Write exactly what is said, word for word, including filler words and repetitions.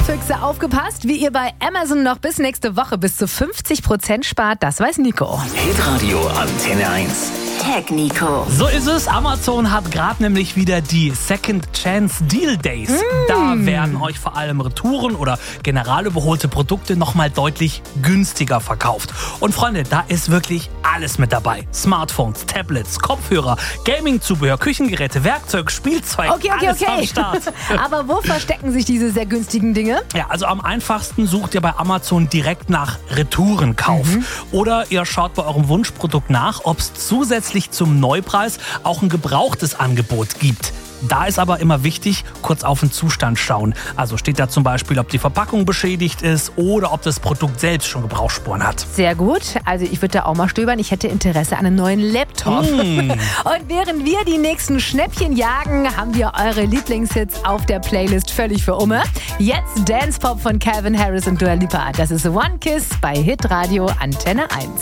Sparfüchse, aufgepasst, wie ihr bei Amazon noch bis nächste Woche bis zu fünfzig Prozent spart, das weiß Nico. Hitradio Antenne eins. Tag Nico. So ist es. Amazon hat gerade nämlich wieder die Second Chance Deal Days. Mm. Da werden euch vor allem Retouren oder general überholte Produkte nochmal deutlich günstiger verkauft. Und Freunde, da ist wirklich alles mit dabei. Smartphones, Tablets, Kopfhörer, Gaming-Zubehör, Küchengeräte, Werkzeug, Spielzeug, okay, okay, alles okay. am Start. Aber wo verstecken sich diese sehr günstigen Dinge? Ja, also am einfachsten sucht ihr bei Amazon direkt nach Retourenkauf. Mhm. Oder ihr schaut bei eurem Wunschprodukt nach, ob es zusätzlich zum Neupreis auch ein gebrauchtes Angebot gibt. Da ist aber immer wichtig, kurz auf den Zustand schauen. Also steht da zum Beispiel, ob die Verpackung beschädigt ist oder ob das Produkt selbst schon Gebrauchsspuren hat. Sehr gut. Also ich würde da auch mal stöbern. Ich hätte Interesse an einem neuen Laptop. Mm. Und während wir die nächsten Schnäppchen jagen, haben wir eure Lieblingshits auf der Playlist völlig für Umme. Jetzt Dance Pop von Calvin Harris und Dua Lipa. Das ist One Kiss bei Hitradio Antenne eins.